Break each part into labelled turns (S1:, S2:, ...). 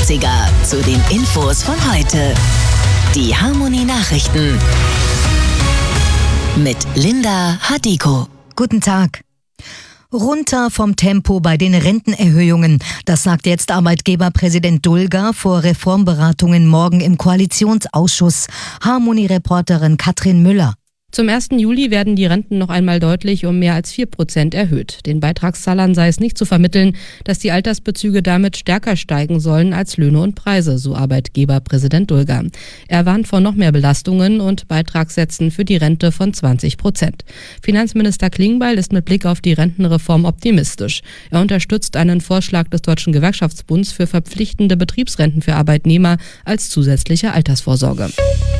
S1: 80er zu den Infos von heute. Die Harmony Nachrichten mit Linda Hadiko.
S2: Guten Tag. Runter vom Tempo bei den Rentenerhöhungen. Das sagt jetzt Arbeitgeberpräsident Dulger vor Reformberatungen morgen im Koalitionsausschuss. Harmony-Reporterin Katrin Müller.
S3: Zum 1. Juli werden die Renten noch einmal deutlich um mehr als 4% erhöht. Den Beitragszahlern sei es nicht zu vermitteln, dass die Altersbezüge damit stärker steigen sollen als Löhne und Preise, so Arbeitgeberpräsident Dulger. Er warnt vor noch mehr Belastungen und Beitragssätzen für die Rente von 20%. Finanzminister Klingbeil ist mit Blick auf die Rentenreform optimistisch. Er unterstützt einen Vorschlag des Deutschen Gewerkschaftsbunds für verpflichtende Betriebsrenten für Arbeitnehmer als zusätzliche Altersvorsorge.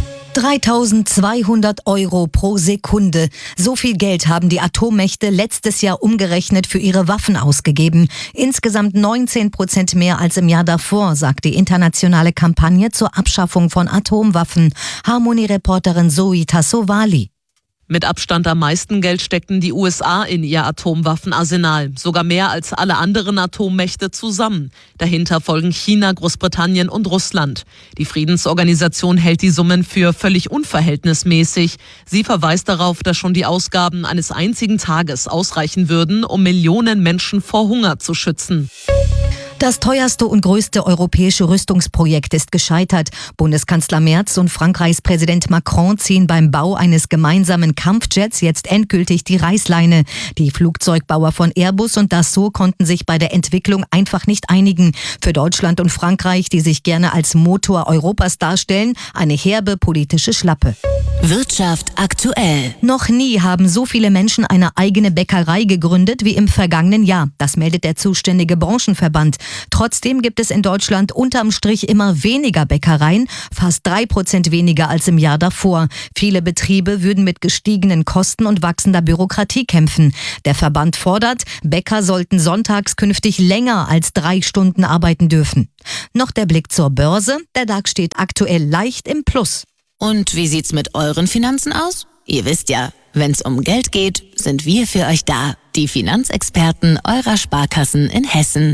S2: 3.200 € pro Sekunde. So viel Geld haben die Atommächte letztes Jahr umgerechnet für ihre Waffen ausgegeben. Insgesamt 19% mehr als im Jahr davor, sagt die internationale Kampagne zur Abschaffung von Atomwaffen. Harmony-Reporterin Zoe Tassovali.
S4: Mit Abstand am meisten Geld steckten die USA in ihr Atomwaffenarsenal, sogar mehr als alle anderen Atommächte zusammen. Dahinter folgen China, Großbritannien und Russland. Die Friedensorganisation hält die Summen für völlig unverhältnismäßig. Sie verweist darauf, dass schon die Ausgaben eines einzigen Tages ausreichen würden, um Millionen Menschen vor Hunger zu schützen.
S2: Das teuerste und größte europäische Rüstungsprojekt ist gescheitert. Bundeskanzler Merz und Frankreichs Präsident Macron ziehen beim Bau eines gemeinsamen Kampfjets jetzt endgültig die Reißleine. Die Flugzeugbauer von Airbus und Dassault konnten sich bei der Entwicklung einfach nicht einigen. Für Deutschland und Frankreich, die sich gerne als Motor Europas darstellen, eine herbe politische Schlappe.
S1: Wirtschaft aktuell.
S2: Noch nie haben so viele Menschen eine eigene Bäckerei gegründet wie im vergangenen Jahr. Das meldet der zuständige Branchenverband. Trotzdem gibt es in Deutschland unterm Strich immer weniger Bäckereien, fast 3% weniger als im Jahr davor. Viele Betriebe würden mit gestiegenen Kosten und wachsender Bürokratie kämpfen. Der Verband fordert, Bäcker sollten sonntags künftig länger als 3 Stunden arbeiten dürfen. Noch der Blick zur Börse. Der DAX steht aktuell leicht im Plus.
S1: Und wie sieht's mit euren Finanzen aus? Ihr wisst ja, wenn's um Geld geht, sind wir für euch da. Die Finanzexperten eurer Sparkassen in Hessen.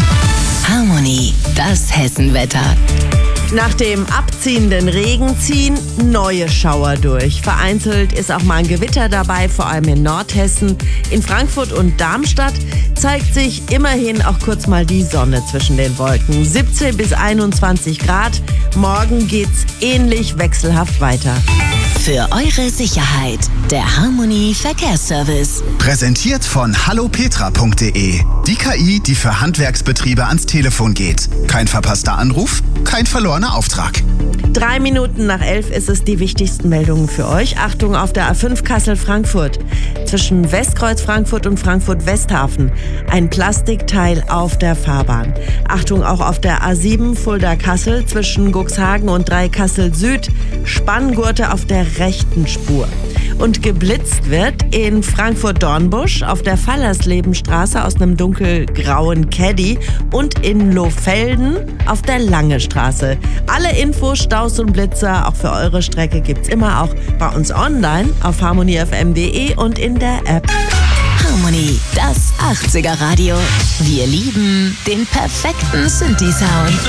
S1: Harmony, das Hessenwetter.
S5: Nach dem abziehenden Regen ziehen neue Schauer durch. Vereinzelt ist auch mal ein Gewitter dabei, vor allem in Nordhessen. In Frankfurt und Darmstadt zeigt sich immerhin auch kurz mal die Sonne zwischen den Wolken. 17 bis 21 Grad. Morgen geht's ähnlich wechselhaft weiter.
S1: Für eure Sicherheit, der Harmony Verkehrsservice.
S6: Präsentiert von hallopetra.de. Die KI, die für Handwerksbetriebe ans Telefon geht. Kein verpasster Anruf, kein verlorener Auftrag.
S5: 3 Minuten nach 11 ist es, die wichtigsten Meldungen für euch. Achtung auf der A5 Kassel-Frankfurt. Zwischen Westkreuz Frankfurt und Frankfurt-Westhafen. Ein Plastikteil auf der Fahrbahn. Achtung auch auf der A7 Fulda-Kassel zwischen Cuxhagen und Dreikassel-Süd. Spanngurte auf der rechten Spur. Und geblitzt wird in Frankfurt-Dornbusch auf der Fallerslebenstraße aus einem dunkelgrauen Caddy und in Lohfelden auf der Lange Straße. Alle Infos, Staus und Blitzer auch für eure Strecke gibt's immer auch bei uns online auf harmonyfm.de und in der App.
S1: Harmony, das 80er Radio. Wir lieben den perfekten Synthi-Sound.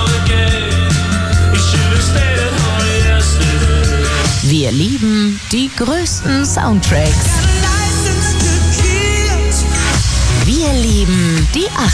S1: Wir lieben die größten Soundtracks. Wir lieben die